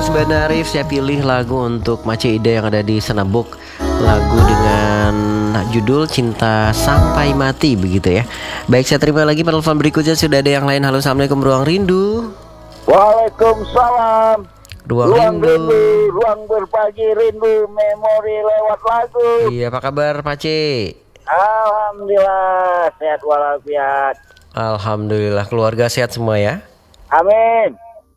Lovers Band Arif, saya pilih lagu untuk Mace Ida yang ada di Senabuk. Lagu dengan judul Cinta Sampai Mati, begitu ya. Baik, saya terima lagi penelpon berikutnya. Sudah ada yang lain. Halo, assalamualaikum Ruang Rindu. Waalaikumsalam. Ruang Rindu. Ruang berbagi rindu, memori lewat lagu. Iya, apa kabar Pace? Alhamdulillah, sehat walafiat. Alhamdulillah, keluarga sehat semua ya. Amin.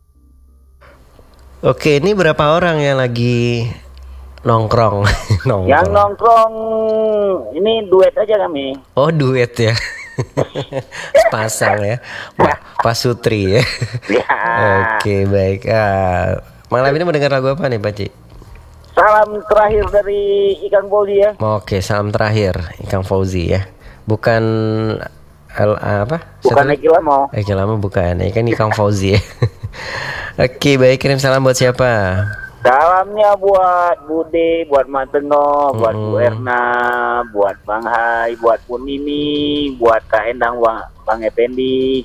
Oke, ini berapa orang yang lagi nongkrong? Yang nongkrong ini duet aja kami. Oh, duet ya. Pasang ya. Pak Sutri ya. Ya. Oke, baik. Malam ini mau dengar lagu apa nih, Pak Ci? Salam terakhir dari Ikang Fauzi ya. Oke, salam terakhir Ikang Fauzi ya. Bukan apa? Bukan Eki Lamo. Eki Lamo bukan. Ya kan Ikang Fauzi ya. Oke, baik, kirim salam buat siapa? Salamnya buat Bude, buat Mateno, buat Bu Erna, buat Bang Hai, buat Bu Nini, buat Kak Endang, Bang Effendi,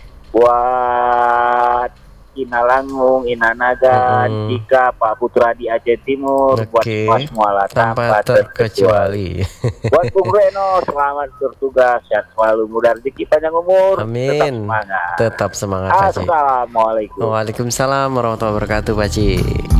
buat Ina Langung, Ina Naga, Jika, Pak Putra di Aceh Timur, buat semua lah tanpa terkecuali. Buat Bung Reno, selamat bertugas, sehat selalu, mudah rezeki panjang umur. Amin. Tetap semangat. Assalamualaikum. Waalaikumsalam warahmatullahi wabarakatuh, Pak Ci.